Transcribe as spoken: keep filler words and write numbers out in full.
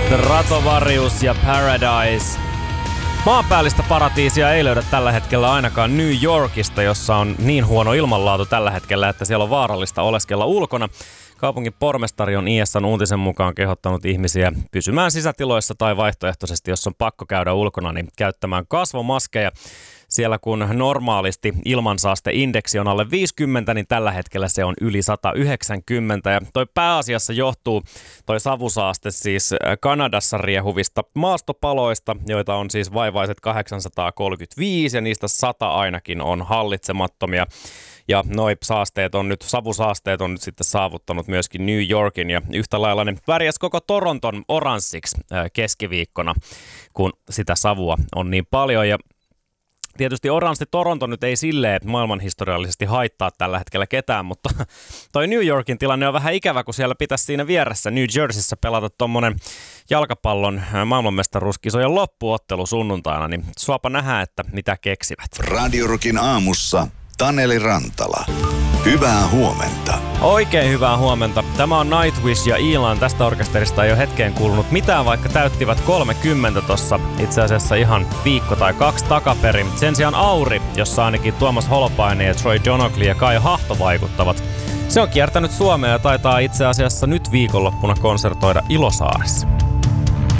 Stratovarius ja Paradise. Maanpäällistä paratiisia ei löydä tällä hetkellä ainakaan New Yorkista, jossa on niin huono ilmanlaatu tällä hetkellä, että siellä on vaarallista oleskella ulkona. Kaupungin pormestari on I S:n uutisen mukaan kehottanut ihmisiä pysymään sisätiloissa tai vaihtoehtoisesti, jos on pakko käydä ulkona, niin käyttämään kasvomaskeja. Siellä kun normaalisti ilmansaasteindeksi on alle viisikymmentä, niin tällä hetkellä se on yli sata yhdeksänkymmentä. Ja toi pääasiassa johtuu toi savusaaste siis Kanadassa riehuvista maastopaloista, joita on siis vaivaiset kahdeksansataakolmekymmentäviisi ja niistä sata ainakin on hallitsemattomia. Ja noi saasteet on nyt, savusaasteet on nyt sitten saavuttanut myöskin New Yorkin ja yhtä lailla ne värjäs koko Toronton oranssiksi keskiviikkona, kun sitä savua on niin paljon. Ja tietysti oranssi Toronto nyt ei silleen maailmanhistoriallisesti haittaa tällä hetkellä ketään, mutta toi New Yorkin tilanne on vähän ikävä, kun siellä pitäisi siinä vieressä New Jerseyssä pelata tommonen jalkapallon maailmanmestaruuskisojen loppuottelu sunnuntaina, niin suopa nähdä, että mitä keksivät. Radio Rockin aamussa Taneli Rantala. Hyvää huomenta. Oikein hyvää huomenta. Tämä on Nightwish ja Ilan. Tästä orkesterista ei ole hetkeen kuulunut mitään, vaikka täyttivät kolmekymmentä tossa itse asiassa ihan viikko tai kaksi takaperin. Sen sijaan Auri, jossa ainakin Tuomas Holopainen ja Troy Donogli ja Kai Hahto vaikuttavat. Se on kiertänyt Suomea ja taitaa itse asiassa nyt viikonloppuna konsertoida Ilosaaressa.